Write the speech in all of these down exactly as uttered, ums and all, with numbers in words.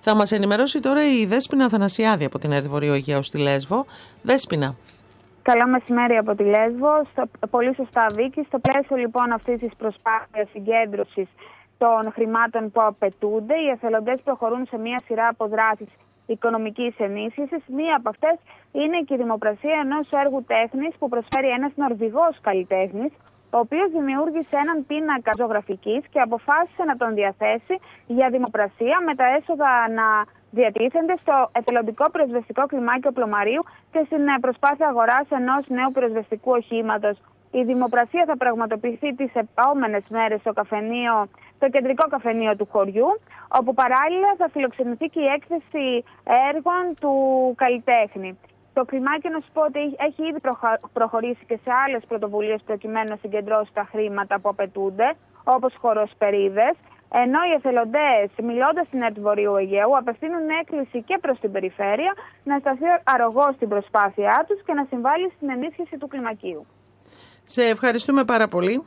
Θα μας ενημερώσει τώρα η Δέσποινα Αθανασιάδη από την ΕΡΤ Βορείου Αιγαίου στη Λέσβο. Δέσποινα. Καλό μεσημέρι από τη Λέσβο. Στο, πολύ σωστά, Βίκη. Στο πλαίσιο λοιπόν αυτής της προσπάθειας συγκέντρωσης των χρημάτων που απαιτούνται, οι εθελοντές προχωρούν σε μία σειρά από δράσεις οικονομικής ενίσχυσης. Μία από αυτές είναι και η δημοπρασία ενός έργου τέχνης που προσφέρει ένας Νορβηγός καλλιτέχνης, ο οποίος δημιούργησε έναν πίνακα ζωγραφικής και αποφάσισε να τον διαθέσει για δημοπρασία, με τα έσοδα να διατίθενται στο εθελοντικό πυροσβεστικό κλιμάκιο Πλωμαρίου και στην προσπάθεια αγοράς ενός νέου πυροσβεστικού οχήματος. Η δημοπρασία θα πραγματοποιηθεί τις επόμενες μέρες στο καφενείο, το κεντρικό καφενείο του χωριού, όπου παράλληλα θα φιλοξενηθεί και η έκθεση έργων του καλλιτέχνη. Το κλιμάκιο, να σου πω ότι έχει ήδη προχωρήσει και σε άλλες πρωτοβουλίες προκειμένου να συγκεντρώσει τα χρήματα που απαιτούνται, όπως χοροσπερίδες, ενώ οι εθελοντές, μιλώντας στην ΕΡΤ Βορείου Αιγαίου, απευθύνουν έκκληση και προς την περιφέρεια να σταθεί αρρωγός στην προσπάθειά τους και να συμβάλλει στην ενίσχυση του κλιμακίου. Σε ευχαριστούμε πάρα πολύ.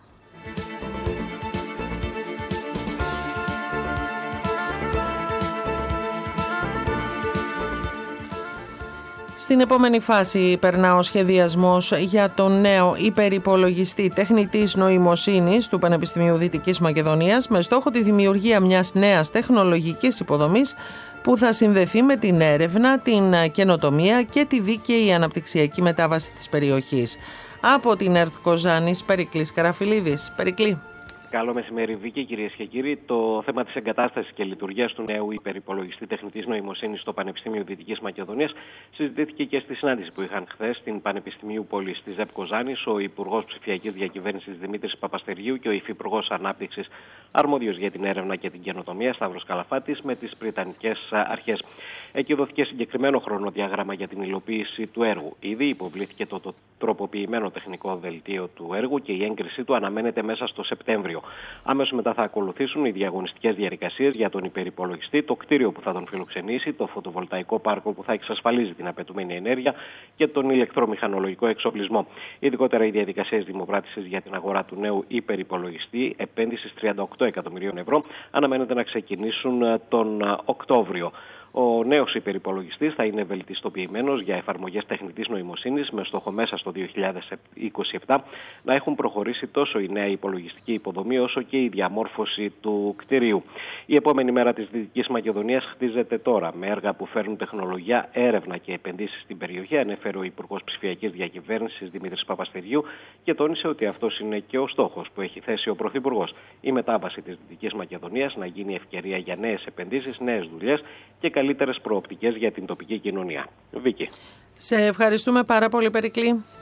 Στην επόμενη φάση περνά ο σχεδιασμός για τον νέο υπερυπολογιστή τεχνητής νοημοσύνης του Πανεπιστημίου Δυτικής Μακεδονίας, με στόχο τη δημιουργία μιας νέας τεχνολογικής υποδομής που θα συνδεθεί με την έρευνα, την καινοτομία και τη δίκαιη αναπτυξιακή μετάβαση της περιοχής. Από την ΕΡΤ Κοζάνης, Περικλής Καραφιλίδης. Περικλή. Καλό μεσημέρι, Βίκη, κυρίες και κύριοι. Το θέμα της εγκατάστασης και λειτουργίας του νέου υπερυπολογιστή τεχνητής νοημοσύνης στο Πανεπιστήμιο Δυτικής Μακεδονίας συζητήθηκε και στη συνάντηση που είχαν χθες στην Πανεπιστημίου Πόλης της ΕΠ Κοζάνης ο Υπουργός Ψηφιακής Διακυβέρνησης Δημήτρης Παπαστεριού και ο Υφυπουργός Ανάπτυξης αρμόδιος για την έρευνα και την καινοτομία Σταύρος Καλαφάτης με τις Βρετανικές αρχές. Εκεί δόθηκε συγκεκριμένο χρονοδιάγραμμα για την υλοποίηση του έργου. Ήδη υποβλήθηκε το, το τροποποιημένο τεχνικό δελτίο του έργου και η έγκρισή του αναμένεται μέσα στο Σεπτέμβριο. Αμέσως μετά θα ακολουθήσουν οι διαγωνιστικές διαδικασίες για τον υπερυπολογιστή, το κτίριο που θα τον φιλοξενήσει, το φωτοβολταϊκό πάρκο που θα εξασφαλίζει την απαιτούμενη ενέργεια και τον ηλεκτρομηχανολογικό εξοπλισμό. Ειδικότερα, οι διαδικασίες δημοπράτησης για την αγορά του νέου υπερυπολογιστή επένδυσης τριάντα οκτώ εκατομμυρίων ευρώ αναμένεται να ξεκινήσουν τον Οκτώβριο. Ο νέος υπερυπολογιστής θα είναι βελτιστοποιημένος για εφαρμογές τεχνητής νοημοσύνης με στόχο μέσα στο δύο χιλιάδες είκοσι επτά να έχουν προχωρήσει τόσο η νέα υπολογιστική υποδομή όσο και η διαμόρφωση του κτηρίου. Η επόμενη μέρα της Δυτικής Μακεδονίας χτίζεται τώρα με έργα που φέρνουν τεχνολογία, έρευνα και επενδύσεις στην περιοχή, ανέφερε ο Υπουργός Ψηφιακής Διακυβέρνησης Δημήτρης Παπαστεριού και τόνισε ότι αυτός είναι και ο στόχος που έχει θέσει ο Πρωθυπουργός. Η μετάβαση της Δυτικής Μακεδονίας να γίνει ευκαιρία για νέες επενδύσεις, νέες δουλειές και καλύτερες προοπτικές για την τοπική κοινωνία. Βίκη. Σε ευχαριστούμε πάρα πολύ, Περικλή.